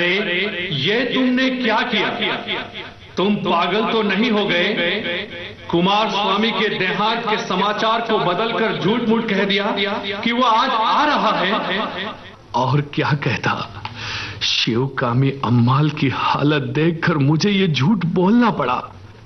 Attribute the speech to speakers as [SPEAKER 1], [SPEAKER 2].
[SPEAKER 1] अरे ये तुमने क्या किया? तुम पागल तो नहीं हो गए? कुमार स्वामी के देहांत के समाचार को बदलकर झूठ मूठ कह दिया कि वो आज आ रहा है।
[SPEAKER 2] और क्या कहता, शिवकामी अम्माल की हालत देखकर मुझे ये झूठ बोलना पड़ा।